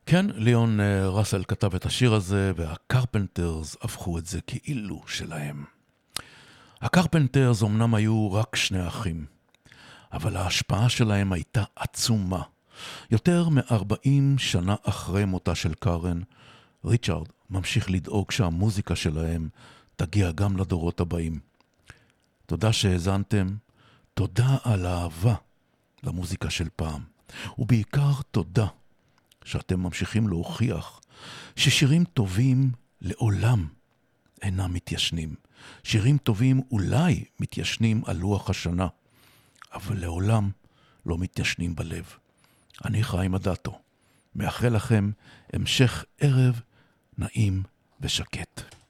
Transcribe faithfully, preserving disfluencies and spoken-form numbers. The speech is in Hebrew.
כן, ליאון ראסל כתב את השיר הזה, והקרפנטרס הפכו את זה כאילו שלהם. הקרפנטרס אמנם היו רק שני אחים, אבל ההשפעה שלהם הייתה עצומה. יותר מ-ארבעים שנה אחרי מותה של קארן, ריצ'רד ממשיך לדאוג שהמוזיקה שלהם תגיע גם לדורות הבאים. תודה שהזנתם, תודה על האהבה למוזיקה של פעם, ובעיקר תודה שאתם ממשיכים להוכיח ששירים טובים לעולם אינם מתיישנים. שירים טובים אולי מתיישנים על לוח השנה, אבל לעולם לא מתיישנים בלב. אני חיים אדטו, מאחל לכם המשך ערב נעים ושקט.